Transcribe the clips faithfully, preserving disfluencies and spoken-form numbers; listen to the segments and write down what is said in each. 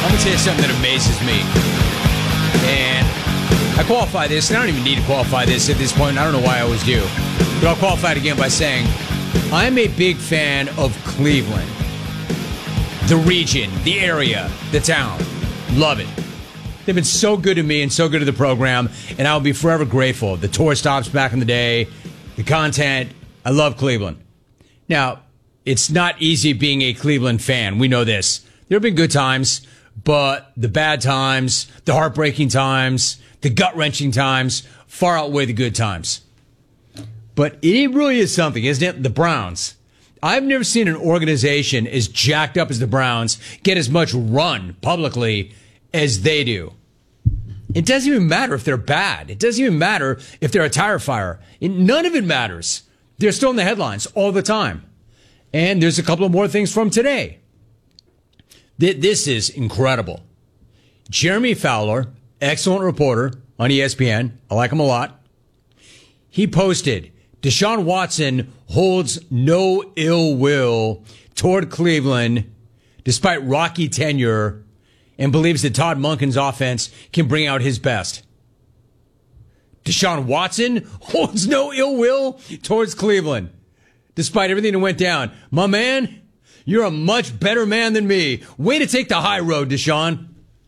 I'm going to tell you something that amazes me. And I qualify this, and I don't even need to qualify this at this point. I don't know why I always do. But I'll qualify it again by saying I'm a big fan of Cleveland. The region, the area, the town. Love it. They've been so good to me and so good to the program, and I'll be forever grateful. The tour stops back in the day, the content. I love Cleveland. Now, it's not easy being a Cleveland fan. We know this. There have been good times, but the bad times, the heartbreaking times, the gut-wrenching times far outweigh the good times. But it really is something, isn't it? The Browns. I've never seen an organization as jacked up as the Browns get as much run publicly as they do. It doesn't even matter if they're bad. It doesn't even matter if they're a tire fire. It, none of it matters. They're still in the headlines all the time. And there's a couple of more things from today. This is incredible. Jeremy Fowler, excellent reporter on E S P N. I like him a lot. He posted, Deshaun Watson holds no ill will toward Cleveland despite rocky tenure and believes that Todd Monken's offense can bring out his best. Deshaun Watson holds no ill will towards Cleveland despite everything that went down. My man, you're a much better man than me. Way to take the high road, Deshaun.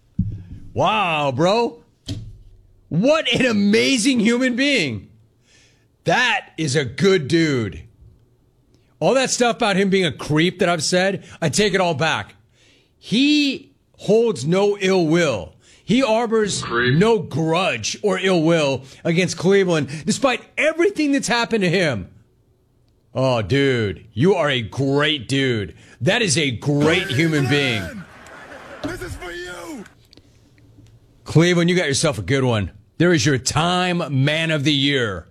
Wow, bro. What an amazing human being. That is a good dude. All that stuff about him being a creep that I've said, I take it all back. He holds no ill will. He harbors creep. no grudge or ill will against Cleveland, despite everything that's happened to him. Oh, dude, you are a great dude. That is a great human being. This is for you. Cleveland, you got yourself a good one. There is your Time Man of the Year.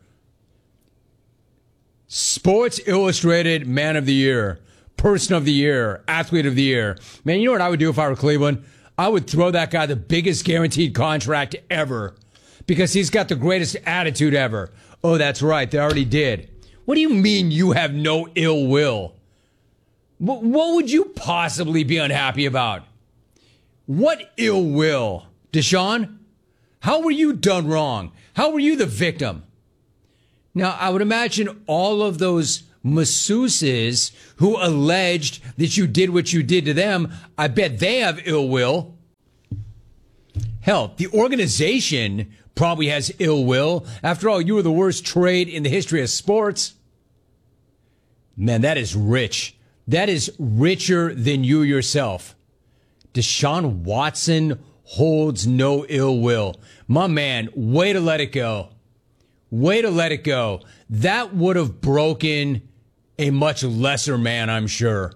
Sports Illustrated Man of the Year. Person of the Year. Athlete of the Year. Man, you know what I would do if I were Cleveland? I would throw that guy the biggest guaranteed contract ever because he's got the greatest attitude ever. Oh, that's right. They already did. What do you mean you have no ill will? What, what would you possibly be unhappy about? What ill will? Deshaun? How were you done wrong? How were you the victim? Now, I would imagine all of those masseuses who alleged that you did what you did to them, I bet they have ill will. Hell, the organization probably has ill will. After all, you were the worst trade in the history of sports. Man, that is rich. That is richer than you yourself. Deshaun Watson holds no ill will. My man, way to let it go. Way to let it go. That would have broken a much lesser man, I'm sure.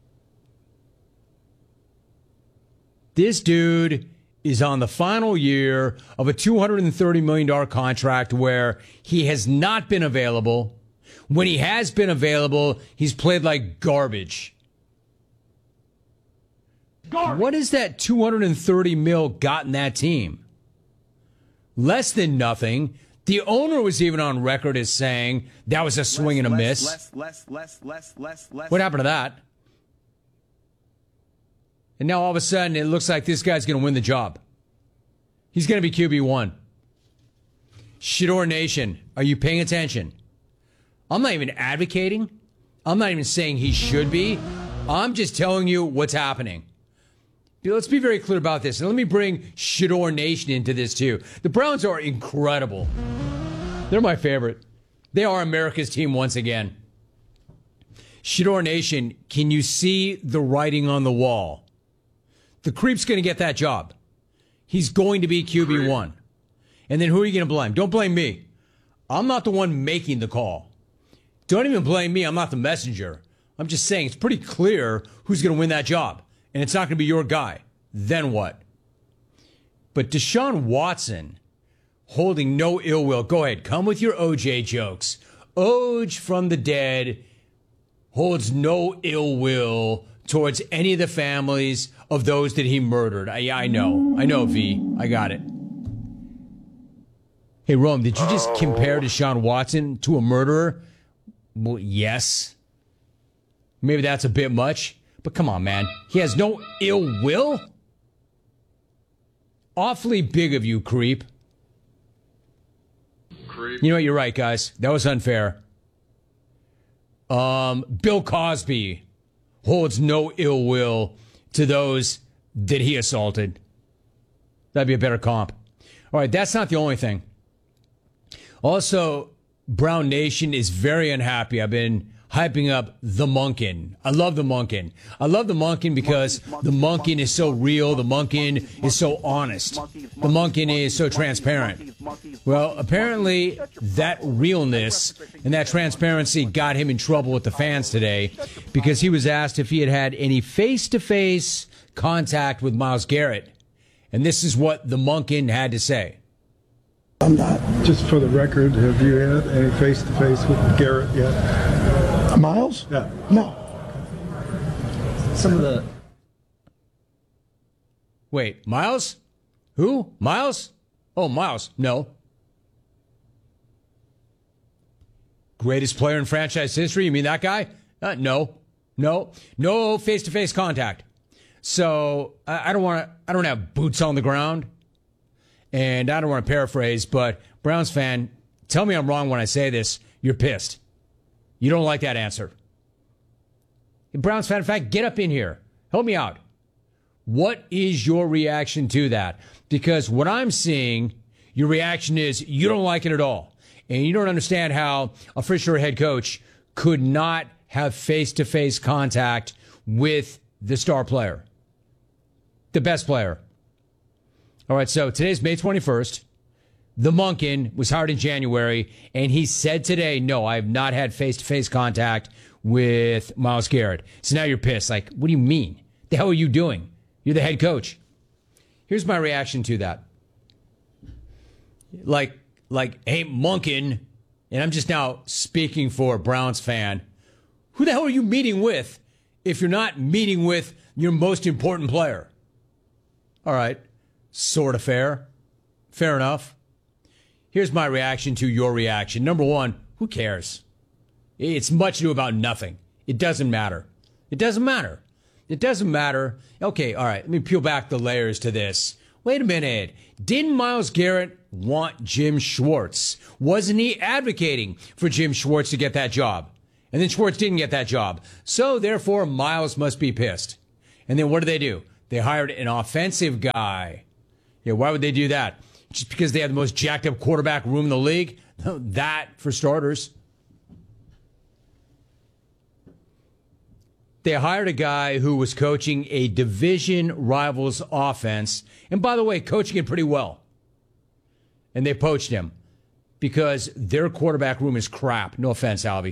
This dude is on the final year of a two hundred thirty million dollars contract where he has not been available. When he has been available, he's played like garbage. Garbage. What has that two hundred thirty mil got in that team? Less than nothing. The owner was even on record as saying that was a swing less, and a miss. Less, less, less, less, less, less. What happened to that? And now all of a sudden it looks like this guy's going to win the job. He's going to be Q B one. Shador Nation, are you paying attention? I'm not even advocating. I'm not even saying he should be. I'm just telling you what's happening. Let's be very clear about this. And let me bring Shador Nation into this too. The Browns are incredible. They're my favorite. They are America's team once again. Shador Nation, can you see the writing on the wall? The creep's going to get that job. He's going to be Q B one. And then who are you going to blame? Don't blame me. I'm not the one making the call. Don't even blame me. I'm not the messenger. I'm just saying it's pretty clear who's going to win that job. And it's not going to be your guy. Then what? But Deshaun Watson holding no ill will. Go ahead. Come with your O J jokes. Oj from the dead holds no ill will towards any of the families of those that he murdered. I, I know. I know, V. I got it. Hey, Rome, did you just compare Deshaun Watson to a murderer? Well, yes. Maybe that's a bit much. But come on, man. He has no ill will? awfully big of you, creep. Creep. You know what? You're right, guys. That was unfair. Um, Bill Cosby holds no ill will to those that he assaulted. That'd be a better comp. All right, that's not the only thing. Also, Brown Nation is very unhappy. I've been hyping up the Monken. I love the Monken. I love the Monken because the Monken is so real. The Monken is so honest. The Monken is so transparent. Well, apparently that realness and that transparency got him in trouble with the fans today because he was asked if he had had any face-to-face contact with Myles Garrett. And this is what the Monken had to say. I'm not. Just for the record, have you had any face-to-face with Garrett yet? Myles? Yeah. No. Some of the... Wait, Myles? Who? Myles? Oh, Myles. No. Greatest player in franchise history? You mean that guy? Uh, no. No. No face-to-face contact. So I, I don't want to. I don't have boots on the ground, and I don't want to paraphrase. But Browns fan, tell me I'm wrong when I say this. You're pissed. You don't like that answer. Browns fan, in fact, get up in here. Help me out. What is your reaction to that? Because what I'm seeing, your reaction is you don't like it at all, and you don't understand how a Fisher head coach could not have face-to-face contact with the star player. The best player. All right, so today's May twenty-first. The Monken was hired in January, and he said today, no, I have not had face-to-face contact with Myles Garrett. So now you're pissed. Like, what do you mean? The hell are you doing? You're the head coach. Here's my reaction to that. Like, like, hey, Monken, and I'm just now speaking for a Browns fan, who the hell are you meeting with if you're not meeting with your most important player? All right, sort of fair. Fair enough. Here's my reaction to your reaction. Number one, who cares? It's much ado about nothing. It doesn't matter. It doesn't matter. It doesn't matter. Okay, all right, let me peel back the layers to this. Wait a minute. Didn't Myles Garrett want Jim Schwartz? Wasn't he advocating for Jim Schwartz to get that job? And then Schwartz didn't get that job. So, therefore, Myles must be pissed. And then what do they do? They hired an offensive guy. Yeah, why would they do that? Just because they have the most jacked up quarterback room in the league? That, for starters. They hired a guy who was coaching a division rival's offense. And by the way, coaching it pretty well. And they poached him because their quarterback room is crap. No offense, Alvy.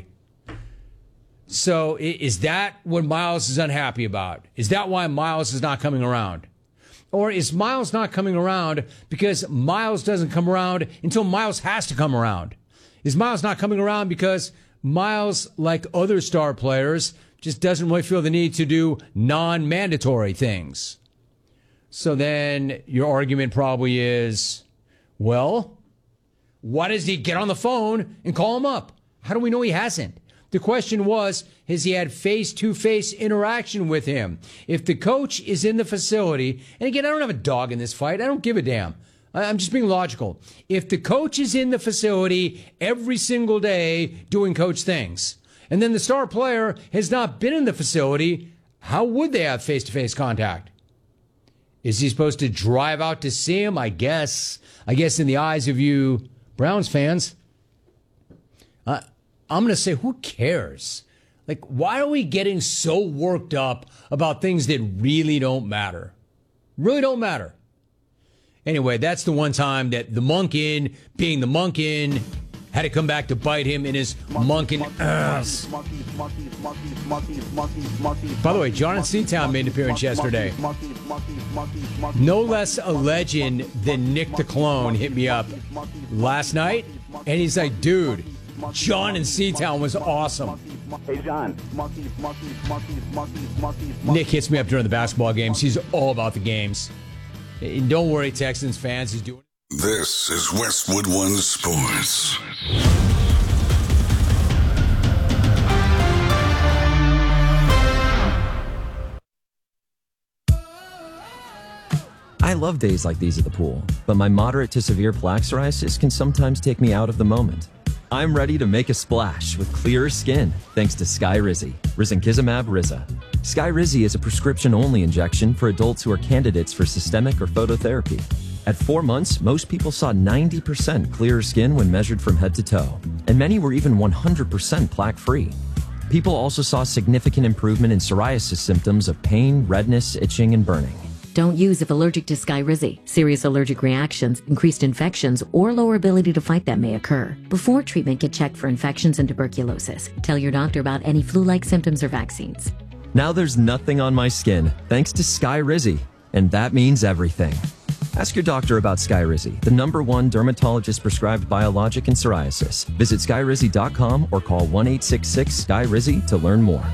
So is that what Myles is unhappy about? Is that why Myles is not coming around? Or is Myles not coming around because Myles doesn't come around until Myles has to come around? Is Myles not coming around because Myles, like other star players, just doesn't really feel the need to do non-mandatory things? So then your argument probably is, well, why does he get on the phone and call him up? How do we know he hasn't? The question was, has he had face-to-face interaction with him? If the coach is in the facility, and again, I don't have a dog in this fight. I don't give a damn. I'm just being logical. If the coach is in the facility every single day doing coach things, and then the star player has not been in the facility, how would they have face-to-face contact? Is he supposed to drive out to see him? I guess. I guess in the eyes of you Browns fans, uh, I'm going to say, who cares? Like, why are we getting so worked up about things that really don't matter? Really don't matter. Anyway, that's the one time that the Monken, being the Monken, had to come back to bite him in his Monken ass. By the way, John in Seatown made an appearance yesterday. No less a legend than Nick the Clone hit me up last night, and he's like, dude, John in Seatown was awesome. Hey, John. Nick hits me up during the basketball games. He's all about the games. And don't worry, Texans fans. He's doing. This is Westwood One Sports. I love days like these at the pool, but my moderate to severe plaque psoriasis can sometimes take me out of the moment. I'm ready to make a splash with clearer skin thanks to Skyrizi, risankizumab Riza. Skyrizi is a prescription-only injection for adults who are candidates for systemic or phototherapy. At four months, most people saw ninety percent clearer skin when measured from head to toe, and many were even one hundred percent plaque-free. People also saw significant improvement in psoriasis symptoms of pain, redness, itching, and burning. Don't use if allergic to Skyrizi. Serious allergic reactions, increased infections, or lower ability to fight them may occur. Before treatment, get checked for infections and tuberculosis. Tell your doctor about any flu-like symptoms or vaccines. Now there's nothing on my skin thanks to Skyrizi, and that means everything. Ask your doctor about Skyrizi, the number one dermatologist-prescribed biologic in psoriasis. Visit skyrizi dot com or call one eight six six Skyrizi to learn more.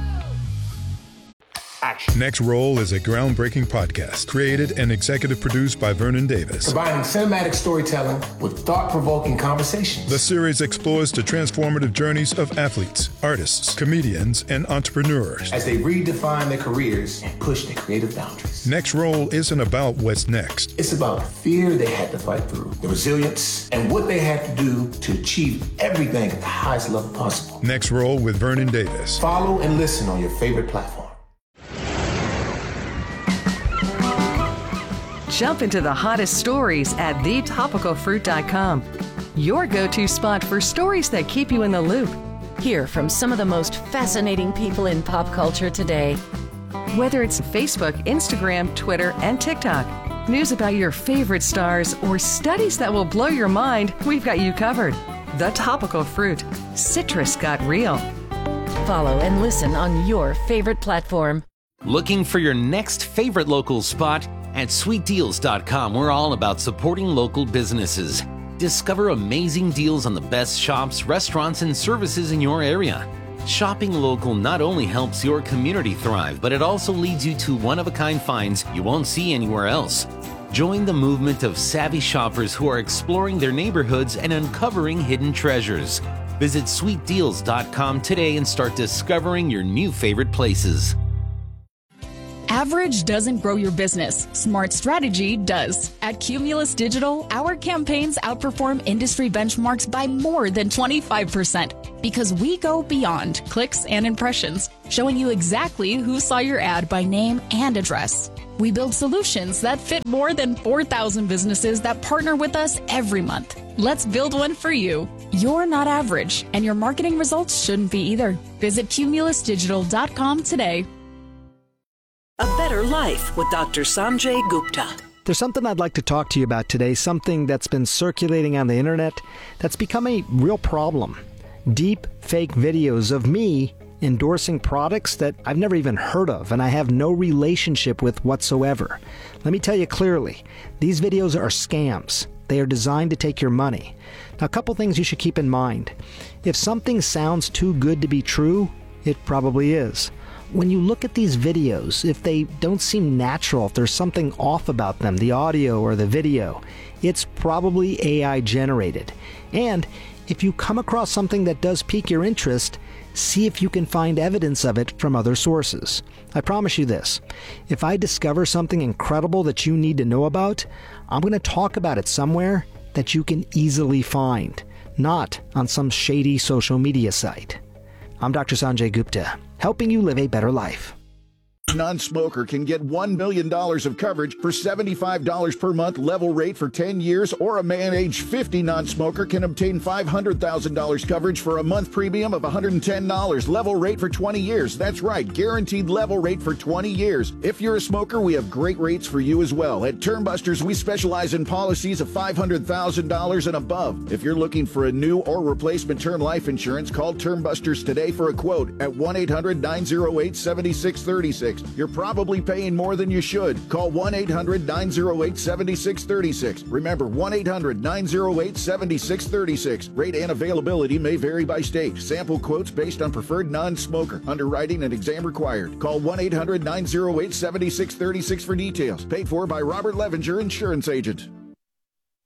Next Roll is a groundbreaking podcast created and executive produced by Vernon Davis. Combining cinematic storytelling with thought-provoking conversations. The series explores the transformative journeys of athletes, artists, comedians, and entrepreneurs as they redefine their careers and push their creative boundaries. Next Roll isn't about what's next. It's about the fear they had to fight through, the resilience, and what they had to do to achieve everything at the highest level possible. Next Roll with Vernon Davis. Follow and listen on your favorite platform. Jump into the hottest stories at the topical fruit dot com. Your go-to spot for stories that keep you in the loop. Hear from some of the most fascinating people in pop culture today. Whether it's Facebook, Instagram, Twitter, and TikTok, news about your favorite stars, or studies that will blow your mind, we've got you covered. The Topical Fruit. Citrus got real. Follow and listen on your favorite platform. Looking for your next favorite local spot? At sweet deals dot com, we're all about supporting local businesses. Discover amazing deals on the best shops, restaurants, and services in your area. Shopping local not only helps your community thrive, but it also leads you to one-of-a-kind finds you won't see anywhere else. Join the movement of savvy shoppers who are exploring their neighborhoods and uncovering hidden treasures. Visit sweet deals dot com today and start discovering your new favorite places. Average doesn't grow your business. Smart strategy does. At Cumulus Digital, our campaigns outperform industry benchmarks by more than twenty-five percent because we go beyond clicks and impressions, showing you exactly who saw your ad by name and address. We build solutions that fit more than four thousand businesses that partner with us every month. Let's build one for you. You're not average, and your marketing results shouldn't be either. Visit cumulus digital dot com today. A Better Life with Doctor Sanjay Gupta. There's something I'd like to talk to you about today, something that's been circulating on the internet that's become a real problem. Deep fake videos of me endorsing products that I've never even heard of and I have no relationship with whatsoever. Let me tell you clearly, these videos are scams. They are designed to take your money. Now, a couple things you should keep in mind. If something sounds too good to be true, it probably is. When you look at these videos, if they don't seem natural, if there's something off about them, the audio or the video, it's probably A I generated. And if you come across something that does pique your interest, see if you can find evidence of it from other sources. I promise you this, if I discover something incredible that you need to know about, I'm going to talk about it somewhere that you can easily find, not on some shady social media site. I'm Doctor Sanjay Gupta, helping you live a better life. Non-smoker can get one million dollars of coverage for seventy-five dollars per month level rate for ten years, or a man age fifty non-smoker can obtain five hundred thousand dollars coverage for a month premium of one hundred ten dollars level rate for twenty years. That's right, guaranteed level rate for twenty years. If you're a smoker, we have great rates for you as well. At Termbusters, we specialize in policies of five hundred thousand dollars and above. If you're looking for a new or replacement term life insurance, call Termbusters today for a quote at one eight hundred nine oh eight seven six three six. You're probably paying more than you should. Call one eight hundred nine oh eight seven six three six. Remember, one eight hundred nine oh eight seven six three six. Rate and availability may vary by state. Sample quotes based on preferred non-smoker. Underwriting and exam required. Call one eight hundred nine oh eight seven six three six for details. Paid for by Robert Levinger, Insurance Agent.